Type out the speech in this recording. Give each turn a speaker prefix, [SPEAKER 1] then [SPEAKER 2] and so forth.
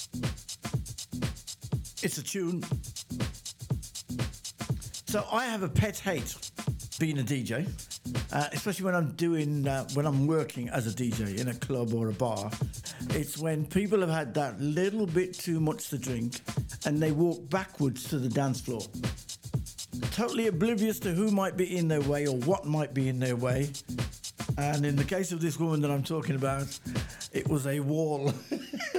[SPEAKER 1] It's a tune. So I have a pet hate being a DJ, especially when I'm working as a DJ in a club or a bar. It's when people have had that little bit too much to drink and they walk backwards to the dance floor, totally oblivious to who might be in their way or what might be in their way. And in the case of this woman that I'm talking about, it was a wall.